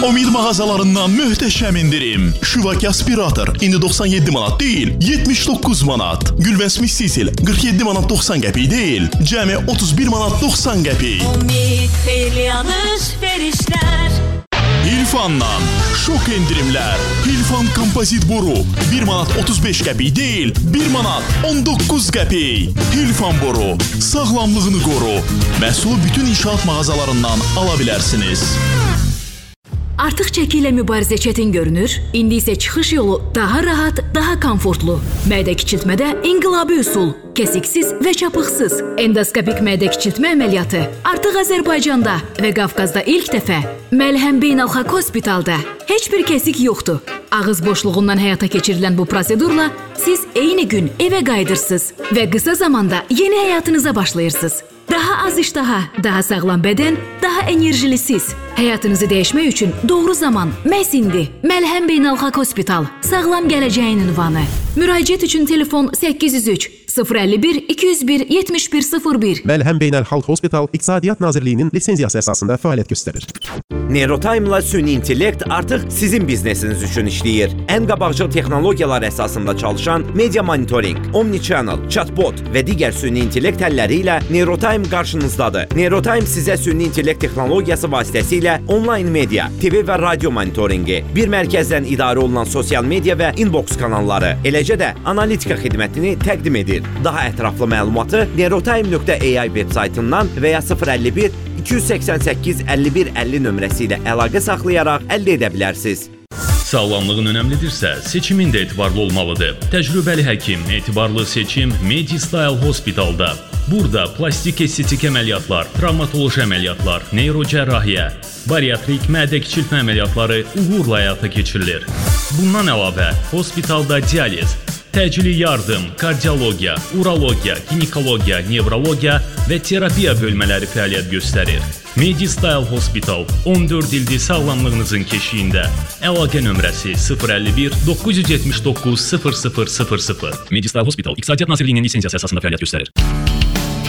Omid mağazalarından möhtəşəm indirim. Şuvak aspirator indi 97 manat değil, 79 manat. Gülvəsmi sisil 47 manat 90 qəpik değil, cəmi 31 manat 90 qəpik. Omid xeyirli alış-verişlər. Hilfan'dan şok indirimler. Hilfan kompozit boru 1 manat 35 qəpik değil, 1 manat 19 qəpik. Hilfan boru sağlamlığını qoru. Məhsulu bütün inşaat mağazalarından ala bilərsiniz. Artıq çəki ilə mübarizə çətin görünür, indi isə çıxış yolu daha rahat, daha komfortlu. Mədə kiçiltmədə inqilabi üsul, kəsiksiz və çapıqsız endoskopik mədə kiçiltmə əməliyyatı artıq Azərbaycanda və Qafqazda ilk dəfə Məlhəm Beynəlxalq Hospitalda. Heç bir kəsik yoxdur. Ağız boşluğundan həyata keçirilən bu prosedurla siz eyni gün evə qayıdırsınız və qısa zamanda yeni həyatınıza başlayırsınız. Daha az iştaha, daha sağlam bədən, daha enerjili siz. Həyatınızı dəyişmək üçün doğru zaman məhz indi. Məlhəm Beynəlxalq Hospital, sağlam gələcəyin ünvanı. Müraciət üçün telefon 803 051 201 7101. Məlhəm Beynəlxalq Hospital İqtisadiyyat Nazirliyinin lisenziyası əsasında fəaliyyət göstərir. Neurotime-la süni intellekt artıq sizin biznesiniz üçün işləyir. Ən qabaqcıl texnologiyalar əsasında çalışan media monitoring, omnichannel, chatbot və digər süni intellekt həlləri ilə Neurotime qarşınızdadır. Neurotime sizə süni intellekt texnologiyası vasitəsilə onlayn media, TV və radio monitoringi, bir mərkəzdən idarə olunan sosial media və inbox kanalları, eləcə də analitika xidmətini təqdim edir. Daha ətraflı məlumatı neurotime.ai veb-saytından və ya 051 288 51 50 nömrəsi ilə əlaqə saxlayaraq əldə edə bilərsiniz. Sağlamlığın önəmlidirsə, seçimin də etibarlı olmalıdır. Təcrübəli həkim, etibarlı seçim MediStyle Hospitalda. Burada plastik estetik əməliyyatlar, travmatoloji əməliyyatlar, neyrocərrahiyyə, bariatrik mədə kiçiltmə əməliyyatları uğurla həyata keçirilir. Bundan əlavə, hospitalda dializ, təcili yardım, kardiologiya, urologiya, ginekologiya, nevrologiya və terapiya bölmələri fəaliyyət göstərir. MediStyle Hospital 14 ildir sağlamlığınızın keşiyində. Əlaqə nömrəsi 051 979 0000. MediStyle Hospital İqtisadiyyat Nazirliyinin lisenziyası əsasında fəaliyyət göstərir.